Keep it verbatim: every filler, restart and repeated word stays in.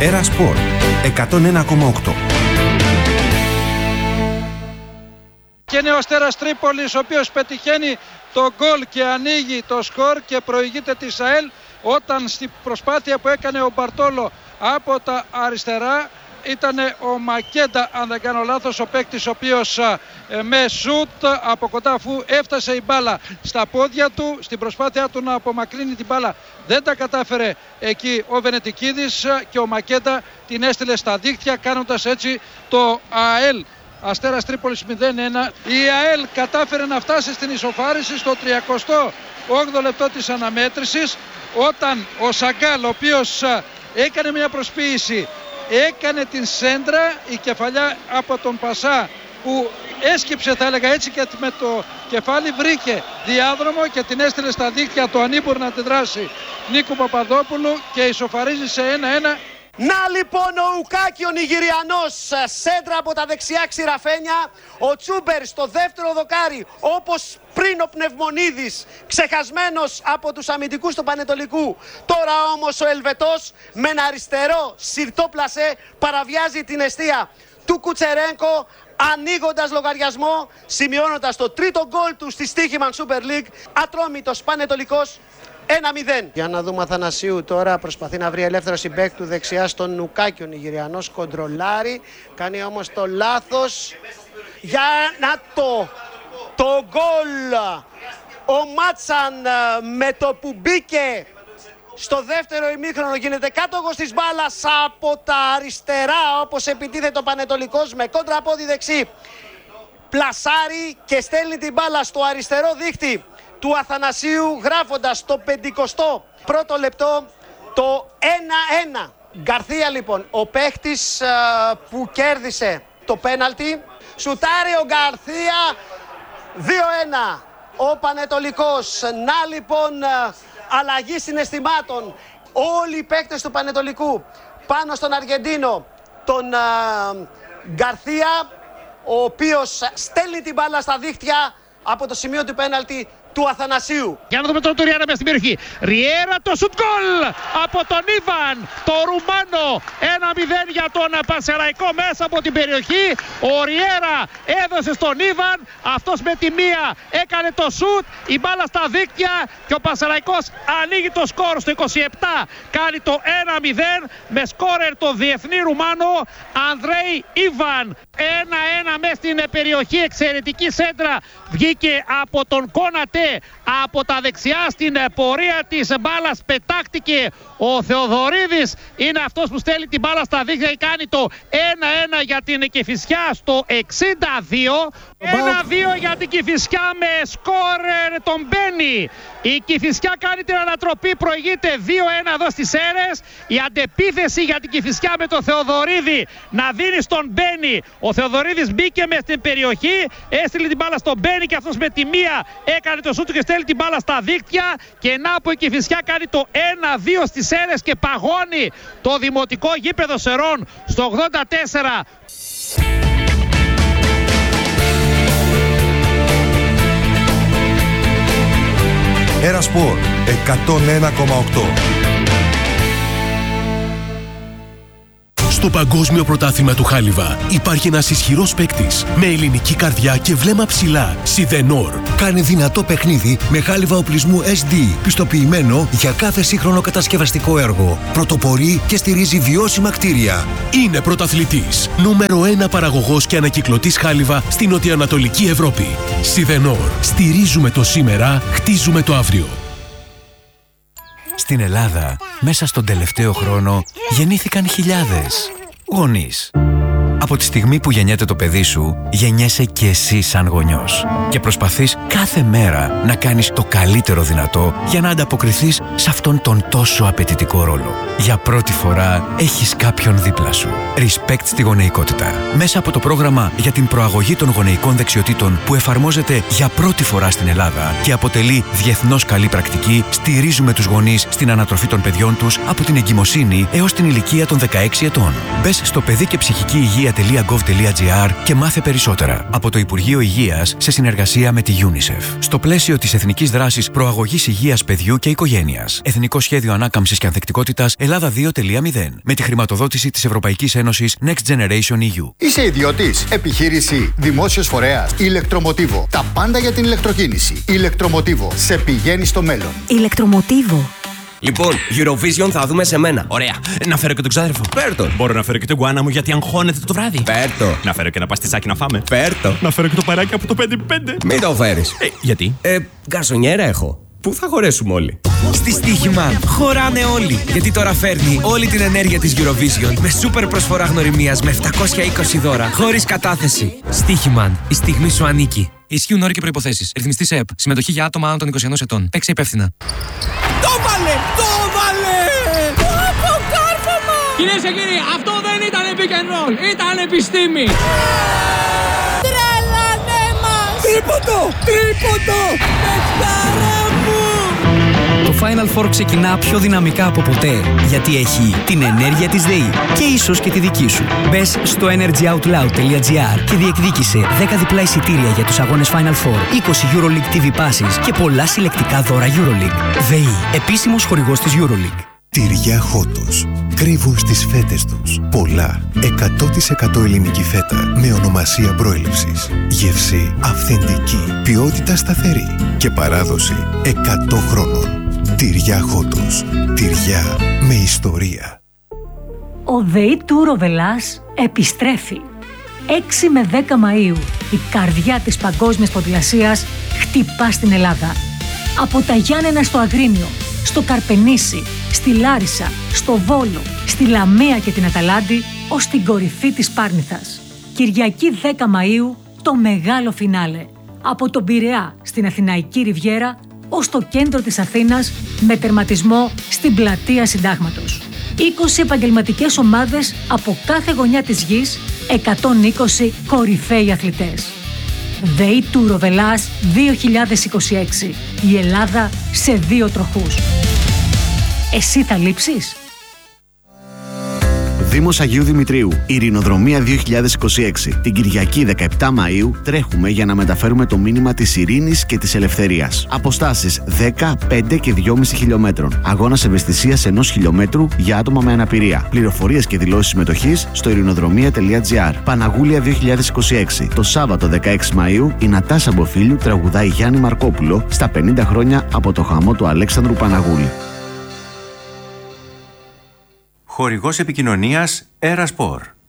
Έρα Σπορ εκατόν ένα κόμμα οκτώ. Και είναι ο Αστέρας Τρίπολης, ο οποίος πετυχαίνει το γκολ και ανοίγει το σκορ και προηγείται της ΑΕΛ, όταν στην προσπάθεια που έκανε ο Μπαρτόλο από τα αριστερά ήταν ο Μακέντα, αν δεν κάνω λάθος, ο παίκτης ο οποίος ε, με σουτ από κοντά, αφού έφτασε η μπάλα στα πόδια του, στην προσπάθεια του να απομακρύνει την μπάλα δεν τα κατάφερε εκεί ο Βενετικίδης και ο Μακέντα την έστειλε στα δίχτυα, κάνοντας έτσι το ΑΕΛ Αστέρας Τρίπολης μηδέν ένα. Η ΑΕΛ κατάφερε να φτάσει στην ισοφάριση στο τριακοστό όγδοο λεπτό της αναμέτρησης, όταν ο Σαγκάλ, ο οποίος έκανε μια προσποίηση, έκανε την σέντρα, η κεφαλιά από τον Πασά που έσκυψε, θα έλεγα έτσι, και με το κεφάλι βρήκε διάδρομο και την έστειλε στα δίχτυα του ανήμπορου να αντιδράσει Νίκου Παπαδόπουλου και ισοφαρίζει σε ένα ένα. Να λοιπόν ο Ουκάκη ο Νιγηριανός, σέντρα από τα δεξιά ξηραφένια, ο Τσούμπερ στο δεύτερο δοκάρι, όπως πριν ο Πνευμονίδης, ξεχασμένος από τους αμυντικούς του Πανετολικού. Τώρα όμως ο Ελβετός με ένα αριστερό σιρτό πλασέ παραβιάζει την εστία του Κουτσερένκο, ανοίγοντας λογαριασμό, σημειώνοντας το τρίτο γκολ του στη Στοίχημαν Super League. Ατρόμητος Πανετολικός ένα μηδέν. Για να δούμε, Αθανασίου τώρα προσπαθεί να βρει ελεύθερο συμπέκ του δεξιά στον Νουκάκη. Ο Νιγηριανός κοντρολάρει, κάνει όμως το λάθος. Για να το, το γκολ. Ο Μάτσαν με το που μπήκε στο δεύτερο ημίχρονο γίνεται κάτοχος της μπάλας από τα αριστερά, όπως επιτίθεται ο Πανετολικός με κόντρα πόδι δεξί. Πλασάρει και στέλνει την μπάλα στο αριστερό δίχτυ του Αθανασίου, γράφοντας το πεντηκοστό πρώτο λεπτό το ένα ένα. Γκαρθία λοιπόν, ο παίχτης α, που κέρδισε το πέναλτι, σουτάρει ο Γκαρθία, δύο ένα ο Πανετολικός. Να λοιπόν α, αλλαγή συναισθημάτων, όλοι οι παίκτες του Πανετολικού πάνω στον Αργεντίνο, τον α, Γκαρθία, ο οποίος στέλνει την μπάλα στα δίχτυα από το σημείο του πέναλτι του Αθανασίου. Για να δούμε τώρα το Ριέρα μέσα στην περιοχή. Ριέρα, το σουτ γκολ από τον Ιβαν, το Ρουμάνο. ένα μηδέν για τον Πανσεραϊκό μέσα από την περιοχή. Ο Ριέρα έδωσε στον Ιβαν, αυτός με τη μία έκανε το σουτ, η μπάλα στα δίκτυα και ο Πανσεραϊκός ανοίγει το σκορ στο είκοσι επτά. Κάνει το ένα μηδέν με σκόρερ το διεθνή Ρουμάνο Ανδρέη Ιβαν. ένα ένα μέσα στην περιοχή, εξαιρετική σέντρα βγήκε από τον Κόνατε. Από τα δεξιά στην πορεία της μπάλας πετάχτηκε ο Θεοδωρίδης, είναι αυτός που στέλνει την μπάλα στα δίχτυα και κάνει το ένα ένα για την Κηφισιά στο εξήντα δύο. ένα δύο για την Κηφισιά με σκόρερ τον Μπένι. Η Κηφισιά κάνει την ανατροπή, προηγείται δύο ένα εδώ στις Σέρρες. Η αντεπίθεση για την Κηφισιά με τον Θεοδωρίδη να δίνει στον Μπένι. Ο Θεοδωρίδης μπήκε μες στην περιοχή, έστειλε την μπάλα στον Μπένι και αυτός με τη μία έκανε το σούτ και στέλνει την μπάλα στα δίκτυα. Και να που η Κηφισιά κάνει το ένα δύο στις Σέρρες και παγώνει το δημοτικό γήπεδο Σερών στο ογδόντα τέσσερα. Έρα Σπορ εκατόν ένα κόμμα οκτώ. Στο Παγκόσμιο Πρωτάθλημα του Χάλιβα υπάρχει ένας ισχυρός παίκτης με ελληνική καρδιά και βλέμμα ψηλά. Σιδενόρ. Κάνει δυνατό παιχνίδι με χάλιβα οπλισμού ες ντι, πιστοποιημένο για κάθε σύγχρονο κατασκευαστικό έργο. Πρωτοπορεί και στηρίζει βιώσιμα κτίρια. Είναι πρωταθλητής. Νούμερο ένα παραγωγός και ανακυκλωτής χάλιβα στην νοτιοανατολική Ευρώπη. Σιδενόρ. Στηρίζουμε το σήμερα, χτίζουμε το αύριο. Στην Ελλάδα, μέσα στον τελευταίο χρόνο, γεννήθηκαν χιλιάδες γονείς. Από τη στιγμή που γεννιέται το παιδί σου, γεννιέσαι και εσύ σαν γονιός. Και προσπαθείς κάθε μέρα να κάνεις το καλύτερο δυνατό για να ανταποκριθείς σε αυτόν τον τόσο απαιτητικό ρόλο. Για πρώτη φορά έχεις κάποιον δίπλα σου. Respect στη γονεϊκότητα. Μέσα από το πρόγραμμα για την προαγωγή των γονεϊκών δεξιοτήτων που εφαρμόζεται για πρώτη φορά στην Ελλάδα και αποτελεί διεθνώς καλή πρακτική, στηρίζουμε τους γονείς στην ανατροφή των παιδιών τους από την εγκυμοσύνη έως την ηλικία των δεκαέξι ετών. Μπες στο παιδί και ψυχική υγεία τελεία γκοβ τελεία τζι άρ και μάθε περισσότερα από το Υπουργείο Υγείας σε συνεργασία με τη UNICEF. Στο πλαίσιο της Εθνικής Δράσης Προαγωγής Υγείας Παιδιού και Οικογένειας. Εθνικό Σχέδιο Ανάκαμψης και Ανθεκτικότητας Ελλάδα δύο τελεία μηδέν. Με τη χρηματοδότηση της Ευρωπαϊκής Ένωσης Next Generation ι γιου. Είσαι ιδιώτης, επιχείρηση, δημόσιος φορέας, ηλεκτρομοτίβο. Τα πάντα για την ηλεκτροκίνηση. Ηλεκτρομοτίβο. Σε πηγαίνει στο μέλλον. Ηλεκτρομοτίβο. Λοιπόν, Eurovision θα δούμε σε μένα. Ωραία. Να φέρω και τον ξάδερφο. Πέρτο. Μπορώ να φέρω και τον γκουάνα μου γιατί αγχώνεται το βράδυ. Πέρτο. Να φέρω και ένα παστισάκι να φάμε. Πέρτο. Να φέρω και το παράκι από το πέντε πέντε. Μην το φέρεις. Ε, γιατί? Ε, γκαρσονιέρα έχω. Πού θα χωρέσουμε όλοι? Στη Στοίχημαν χωράνε όλοι. Γιατί τώρα φέρνει όλη την ενέργεια της Eurovision με σούπερ προσφορά γνωριμίας με επτακόσια είκοσι δώρα χωρίς κατάθεση. Στοίχημαν. Η στιγμή σου ανήκει. Ισχύουν όροι και προϋποθέσεις. Ρυθμιστής ΕΕΠ. Συμμετοχή για άτομα άνω των είκοσι ενός ετών. Παίξε υπεύθυνα. Το βάλε! Το βάλε! Αποκάρφωμα! Κυρίες και κύριοι, αυτό δεν ήταν pick and roll. Ήταν επιστήμη. Τρελάνε μας! Τρίποντο! Τρίποντο! Παιχτάρα μου! Το Final Four ξεκινά πιο δυναμικά από ποτέ, γιατί έχει την ενέργεια της ΔΕΗ και ίσως και τη δική σου. Μπες στο energy out loud τελεία τζι άρ και διεκδίκησε δέκα διπλά εισιτήρια για τους αγώνες Final Four, είκοσι EuroLeague τι βι passes και πολλά συλλεκτικά δώρα EuroLeague. ΔΕΗ, επίσημος χορηγός της EuroLeague. Τυριά Χότος. Κρύβουν στις φέτες τους πολλά εκατό τοις εκατό ελληνική φέτα με ονομασία προέλευσης. Γεύση αυθεντική, ποιότητα σταθερή και παράδοση εκατό χρόνων. Τυριά Χότος. Τυριά με ιστορία. Ο ΔΕΗ Tour of Hellas επιστρέφει. έξι με δέκα Μαΐου η καρδιά της παγκόσμιας ποδηλασίας χτυπά στην Ελλάδα. Από τα Γιάννενα στο Αγρίνιο, στο Καρπενήσι, στη Λάρισα, στο Βόλο, στη Λαμία και την Αταλάντη, ως την κορυφή της Πάρνηθας. Κυριακή δέκα Μαΐου το μεγάλο φινάλε. Από τον Πειραιά στην Αθηναϊκή Ριβιέρα ως το κέντρο της Αθήνας με τερματισμό στην Πλατεία Συντάγματος. είκοσι επαγγελματικές ομάδες από κάθε γωνιά της γης, εκατόν είκοσι κορυφαίοι αθλητές. ΔΕΗ Tour of Hellas δύο χιλιάδες είκοσι έξι. Η Ελλάδα σε δύο τροχούς. Εσύ θα λείψεις? Δήμος Αγίου Δημητρίου, Ειρηνοδρομία δύο χιλιάδες είκοσι έξι. Την Κυριακή δεκαεπτά Μαΐου τρέχουμε για να μεταφέρουμε το μήνυμα της ειρήνης και της ελευθερίας. Αποστάσεις δέκα, πέντε και δυόμισι χιλιόμετρων. Αγώνας ευαισθησίας ενός χιλιόμετρου για άτομα με αναπηρία. Πληροφορίες και δηλώσεις συμμετοχής στο ειρηνοδρομία τελεία τζι άρ. Παναγούλια δύο χιλιάδες είκοσι έξι. Το Σάββατο δεκαέξι Μαΐου η Νατάσα Μποφίλιου τραγουδάει Γιάννη Μαρκόπουλο στα πενήντα χρόνια από το χαμό του Αλέξανδρου Παναγούλη. Χορηγός επικοινωνίας Aeraspor.